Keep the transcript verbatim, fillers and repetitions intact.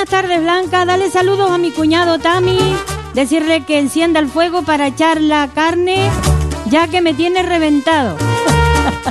buenas tardes, Blanca. Dale saludos a mi cuñado Tami. Decirle que encienda el fuego para echar la carne, ya que me tiene reventado.